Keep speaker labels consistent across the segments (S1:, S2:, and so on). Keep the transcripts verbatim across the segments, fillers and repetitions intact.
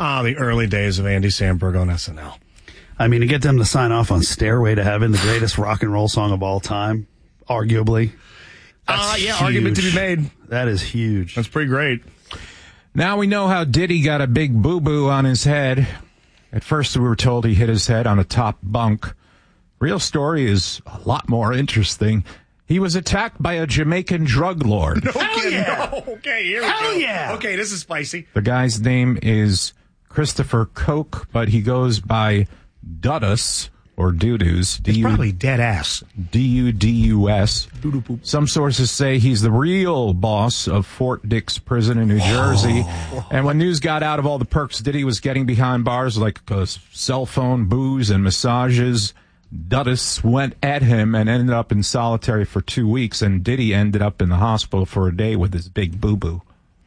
S1: Ah, the early days of Andy Samberg on S N L.
S2: I mean, to get them to sign off on Stairway to Heaven, the greatest rock and roll song of all time, arguably.
S1: Ah, uh, yeah, huge. Argument to be made.
S2: That is huge.
S1: That's pretty great.
S3: Now we know how Diddy got a big boo-boo on his head. At first we were told he hit his head on a top bunk. Real story is a lot more interesting. He was attacked by a Jamaican drug lord.
S1: No
S2: Hell
S1: kidding.
S2: yeah.
S1: No. Okay, here we
S2: Hell
S1: go.
S2: yeah.
S1: Okay, this is spicy.
S3: The guy's name is Christopher Koch, but he goes by Dudus, or Dudus.
S1: It's probably dead ass.
S3: D U D U S. Some sources say he's the real boss of Fort Dix Prison in New Jersey. Oh. And when news got out of all the perks Diddy was getting behind bars like a cell phone, booze, and massages, Dudus went at him and ended up in solitary for two weeks, and Diddy ended up in the hospital for a day with his big boo-boo.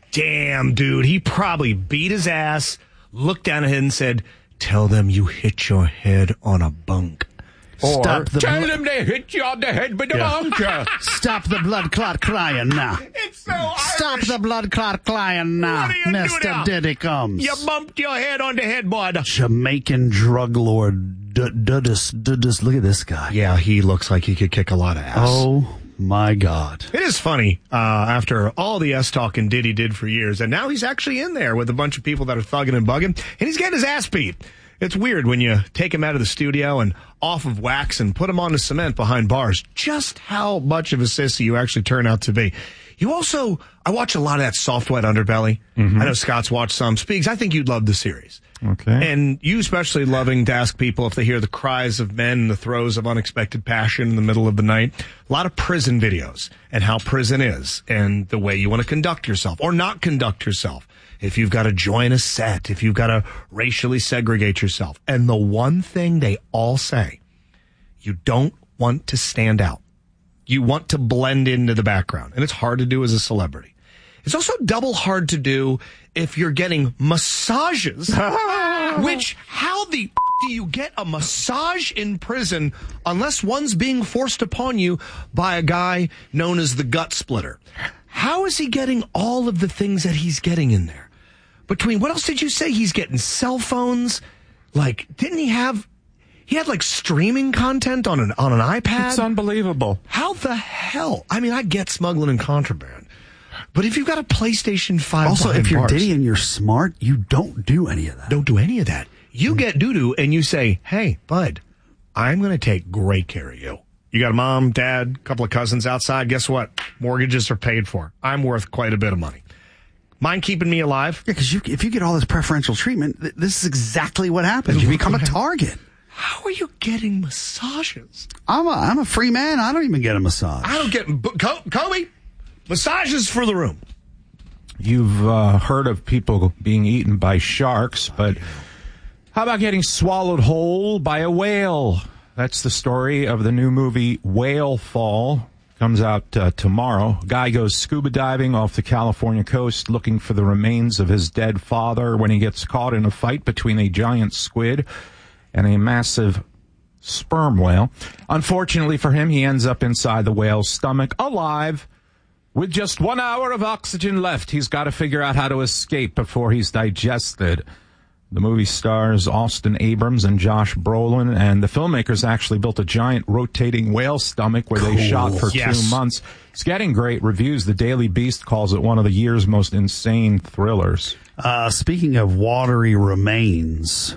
S1: Damn, dude. He probably beat his ass, looked down at him and said, "Tell them you hit your head on a bunk."
S3: Or,
S2: Stop the
S3: tell
S2: blo-
S3: them they hit you on the head with a
S2: Yeah.
S3: bunker.
S2: Stop the blood clot crying now.
S1: It's so Irish.
S2: Stop the blood clot crying now.
S1: What do you do
S2: Mister
S1: now?
S2: Diddy comes.
S1: You bumped your head on the headboard.
S2: Jamaican drug lord D- Dudus. Dudus. Look at this guy.
S1: Yeah, he looks like he could kick a lot of ass.
S2: Oh, my God.
S1: It is funny, uh, after all the S-talking Diddy did for years, and now he's actually in there with a bunch of people that are thugging and bugging, and he's getting his ass beat. It's weird when you take him out of the studio and off of wax and put him on the cement behind bars, just how much of a sissy you actually turn out to be. You also, I watch a lot of that Soft Wet Underbelly. Mm-hmm. I know Scott's watched some. Speaks, I think you'd love the series.
S3: Okay.
S1: And you especially loving to ask people if they hear the cries of men in the throes of unexpected passion in the middle of the night. A lot of prison videos and how prison is and the way you want to conduct yourself or not conduct yourself. If you've got to join a set, if you've got to racially segregate yourself. And the one thing they all say, you don't want to stand out. You want to blend into the background. And it's hard to do as a celebrity. It's also double hard to do if you're getting massages. Which, how the f- do you get a massage in prison unless one's being forced upon you by a guy known as the gut splitter? How is he getting all of the things that he's getting in there? Between, what else did you say? He's getting cell phones. Like, didn't he have, he had like streaming content on an, on an iPad?
S3: It's unbelievable.
S1: How the hell? I mean, I get smuggling and contraband. But if you've got a PlayStation five,
S2: Also, if you're
S1: bars,
S2: Diddy and you're smart, you don't do any of that.
S1: don't do any of that. You get doo-doo and you say, "Hey, bud, I'm going to take great care of you. You got a mom, dad, a couple of cousins outside. Guess what? Mortgages are paid for. I'm worth quite a bit of money. Mind keeping me alive?"
S2: Yeah, because you, if you get all this preferential treatment, th- this is exactly what happens. You become a target.
S1: How are you getting massages?
S2: I'm a, I'm a free man. I don't even get a massage.
S1: I don't get, Kobe, massages for the room.
S3: You've uh, heard of people being eaten by sharks, but how about getting swallowed whole by a whale? That's the story of the new movie Whale Fall. Comes out uh, tomorrow. Guy goes scuba diving off the California coast looking for the remains of his dead father when he gets caught in a fight between a giant squid and a massive sperm whale. Unfortunately for him, he ends up inside the whale's stomach alive. With just one hour of oxygen left, he's got to figure out how to escape before he's digested. The movie stars Austin Abrams and Josh Brolin, and the filmmakers actually built a giant rotating whale stomach where
S2: Cool.
S3: they shot for
S1: Yes.
S3: two months. It's getting great reviews. The Daily Beast calls it one of the year's most insane thrillers.
S2: Uh, speaking of watery remains,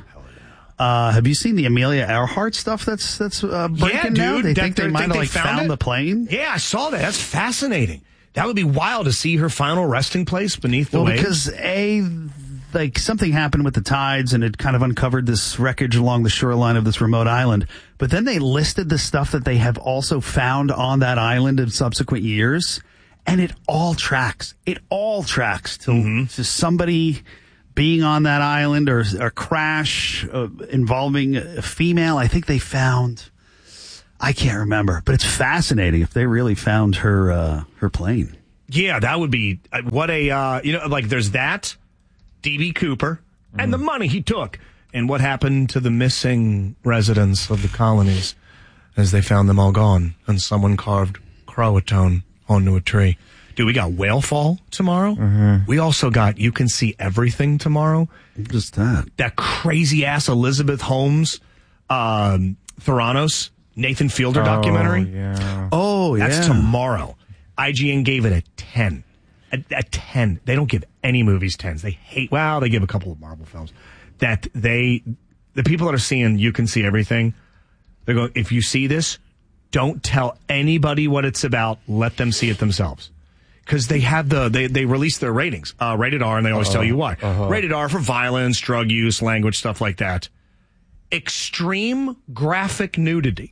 S2: uh, have you seen the Amelia Earhart stuff that's that's uh, breaking
S1: yeah,
S2: now?
S1: dude.
S2: They
S1: that-
S2: think they might have like found,
S1: it?
S2: the plane.
S1: Yeah, I saw that. That's fascinating. That would be wild to see her final resting place beneath the
S2: Well,
S1: waves.
S2: because a like something happened with the tides and it kind of uncovered this wreckage along the shoreline of this remote island. But then they listed the stuff that they have also found on that island in subsequent years, and it all tracks. It all tracks to,
S1: Mm-hmm.
S2: to somebody being on that island or a crash uh, involving a female. I think they found. I can't remember, but it's fascinating if they really found her uh, her plane.
S1: Yeah, that would be uh, what a uh, you know like there's that D B Cooper and the money he took and what happened to the missing residents of the colonies as they found them all gone and someone carved Croatoan onto a tree. Dude, we got Whale Fall tomorrow. Mm-hmm. We also got You Can See Everything tomorrow.
S2: Just that.
S1: That crazy-ass Elizabeth Holmes, um, Theranos, Nathan Fielder documentary.
S3: Oh, yeah.
S2: Oh, yeah.
S1: That's tomorrow. I G N gave it a ten. A, a ten. They don't give any movies tens. They hate, well, they give a couple of Marvel films. That they, the people that are seeing You Can See Everything, they're going, if you see this, don't tell anybody what it's about. Let them see it themselves. Because they have the, they, they release their ratings. Uh, rated R, and they always uh-huh. tell you why. Uh-huh. Rated R for violence, drug use, language, stuff like that. Extreme graphic nudity.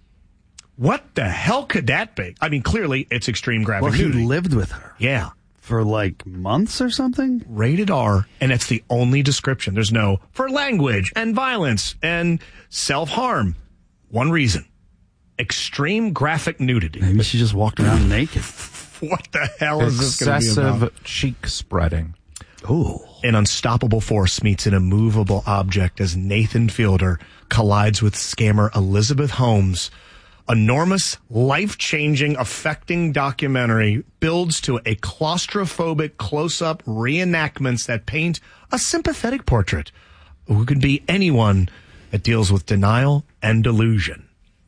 S1: What the hell could that be? I mean, clearly it's extreme graphic
S2: well,
S1: nudity.
S2: He lived with her.
S1: Yeah.
S2: For like months or something?
S1: Rated R, and it's the only description. There's no for language and violence and self-harm. One reason. Extreme graphic nudity.
S2: Maybe she just walked around naked.
S1: What the hell is this going to be about?
S3: Excessive cheek spreading.
S1: Ooh. An unstoppable force meets an immovable object as Nathan Fielder collides with scammer Elizabeth Holmes. Enormous, life-changing, affecting documentary builds to a claustrophobic close-up reenactments that paint a sympathetic portrait who could be anyone that deals with denial and delusion.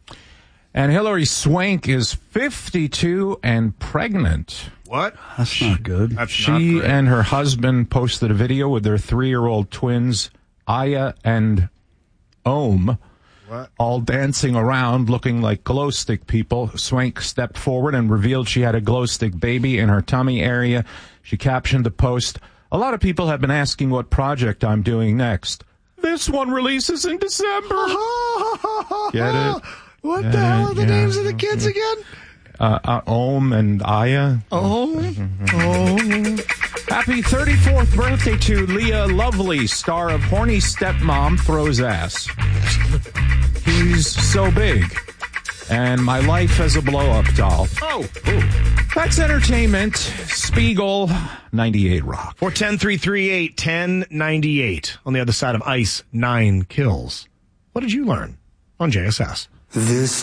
S3: And Hilary Swank is fifty-two and pregnant.
S1: What?
S2: That's not good.
S1: That's
S3: she
S1: not great.
S3: and her husband posted a video with their three-year-old twins, Aya and Ohm,
S1: what?
S3: all dancing around looking like glow stick people. Swank stepped forward and revealed she had a glow stick baby in her tummy area. She captioned the post, "A lot of people have been asking what project I'm doing next. This one releases in December." Get it?
S1: What
S3: Get
S1: the hell
S3: it?
S1: are the
S3: Yeah.
S1: names of the kids again?
S3: Uh, uh, Ohm and Aya.
S1: Oh, oh.
S3: Happy thirty-fourth birthday to Leah Lovely, star of Horny Stepmom Throws Ass. He's so big. And My Life as a Blow-Up Doll.
S1: Oh.
S3: Ooh. That's entertainment. Spiegel, ninety-eight Rock.
S1: four one zero, three three eight, one zero nine eight. On the other side of ice, nine kills. What did you learn on J S S?
S4: This